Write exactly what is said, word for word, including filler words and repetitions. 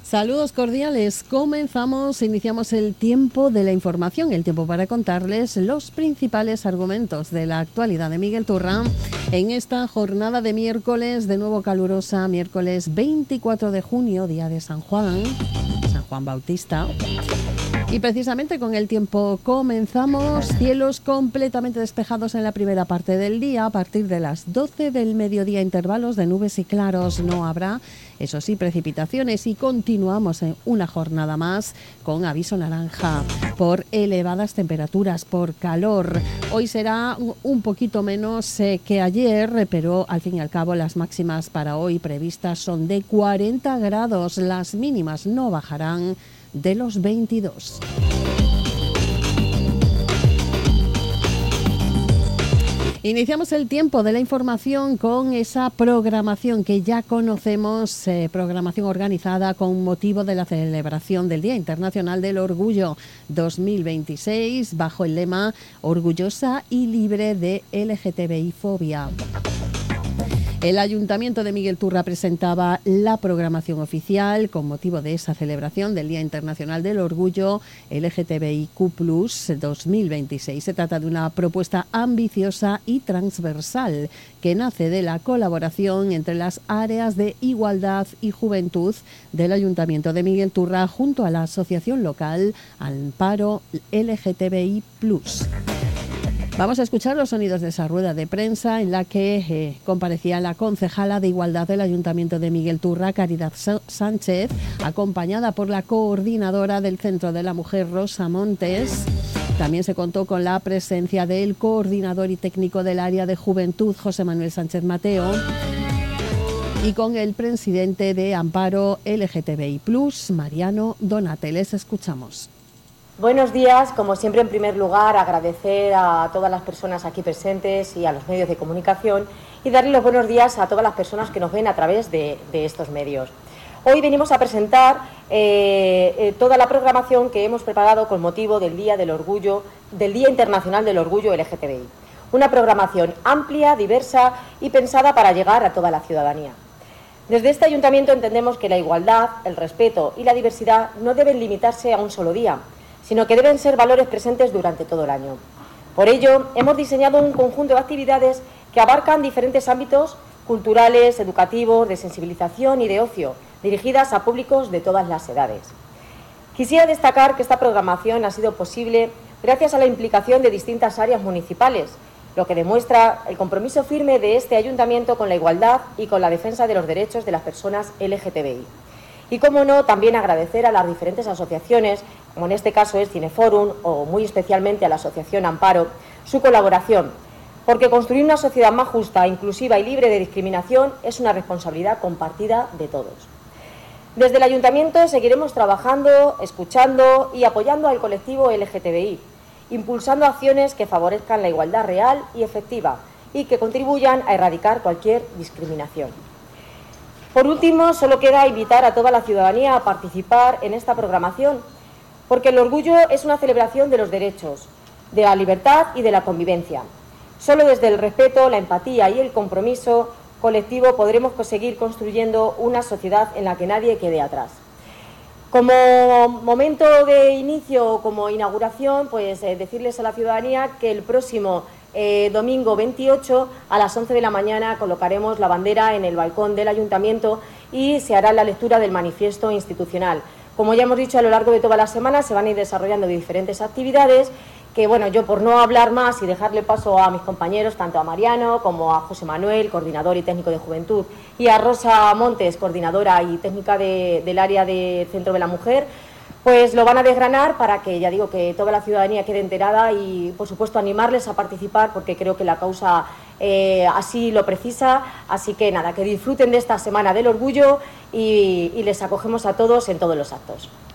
Saludos cordiales. Comenzamos, iniciamos el tiempo de la información, el tiempo para contarles los principales argumentos de la actualidad de Miguel Turra en esta jornada de miércoles, de nuevo calurosa, miércoles veinticuatro de junio, día de San Juan, San Juan Bautista. Y precisamente con el tiempo comenzamos, cielos completamente despejados en la primera parte del día. A partir de las doce del mediodía, intervalos de nubes y claros. No habrá, eso sí, precipitaciones, y continuamos en una jornada más con aviso naranja por elevadas temperaturas, por calor. Hoy será un poquito menos eh, que ayer, pero al fin y al cabo las máximas para hoy previstas son de cuarenta grados. Las mínimas no bajarán de los veintidós. Iniciamos el tiempo de la información con esa programación que ya conocemos, eh, programación organizada con motivo de la celebración del Día Internacional del Orgullo dos mil veintiséis, bajo el lema Orgullosa y libre de L G T B I fobia. El Ayuntamiento de Miguel Turra presentaba la programación oficial con motivo de esa celebración del Día Internacional del Orgullo L G T B I Q plus, dos mil veintiséis. Se trata de una propuesta ambiciosa y transversal que nace de la colaboración entre las áreas de igualdad y juventud del Ayuntamiento de Miguel Turra junto a la asociación local Amparo L G T B I plus. Vamos a escuchar los sonidos de esa rueda de prensa en la que eh, comparecía la concejala de Igualdad del Ayuntamiento de Miguel Turra, Caridad Sánchez, acompañada por la coordinadora del Centro de la Mujer, Rosa Montes. También se contó con la presencia del coordinador y técnico del área de juventud, José Manuel Sánchez Mateo, y con el presidente de Amparo L G T B I plus, Mariano Donate. Les escuchamos. Buenos días. Como siempre, en primer lugar, agradecer a todas las personas aquí presentes y a los medios de comunicación y darle los buenos días a todas las personas que nos ven a través de, de estos medios. Hoy venimos a presentar eh, eh, toda la programación que hemos preparado con motivo del Día del Orgullo, del Día Internacional del Orgullo L G T B I. Una programación amplia, diversa y pensada para llegar a toda la ciudadanía. Desde este ayuntamiento entendemos que la igualdad, el respeto y la diversidad no deben limitarse a un solo día, sino que deben ser valores presentes durante todo el año. Por ello, hemos diseñado un conjunto de actividades que abarcan diferentes ámbitos culturales, educativos, de sensibilización y de ocio, dirigidas a públicos de todas las edades. Quisiera destacar que esta programación ha sido posible gracias a la implicación de distintas áreas municipales, lo que demuestra el compromiso firme de este ayuntamiento con la igualdad y con la defensa de los derechos de las personas L G T B I. Y, como no, también agradecer a las diferentes asociaciones, como en este caso es Cineforum, o muy especialmente a la Asociación Amparo, su colaboración, porque construir una sociedad más justa, inclusiva y libre de discriminación es una responsabilidad compartida de todos. Desde el Ayuntamiento seguiremos trabajando, escuchando y apoyando al colectivo L G T B I, impulsando acciones que favorezcan la igualdad real y efectiva y que contribuyan a erradicar cualquier discriminación. Por último, solo queda invitar a toda la ciudadanía a participar en esta programación, porque el orgullo es una celebración de los derechos, de la libertad y de la convivencia. Solo desde el respeto, la empatía y el compromiso colectivo podremos seguir construyendo una sociedad en la que nadie quede atrás. Como momento de inicio, como inauguración, pues eh, decirles a la ciudadanía que el próximo Eh, domingo veintiocho a las once de la mañana colocaremos la bandera en el balcón del ayuntamiento y se hará la lectura del manifiesto institucional. Como ya hemos dicho, a lo largo de toda la semana se van a ir desarrollando diferentes actividades que, bueno, yo por no hablar más y dejarle paso a mis compañeros, tanto a Mariano como a José Manuel, coordinador y técnico de juventud, y a Rosa Montes, coordinadora y técnica de, del área del Centro de la Mujer, pues lo van a desgranar para que, ya digo, que toda la ciudadanía quede enterada y, por supuesto, animarles a participar porque creo que la causa eh, así lo precisa. Así que, nada, que disfruten de esta Semana del Orgullo y, y les acogemos a todos en todos los actos.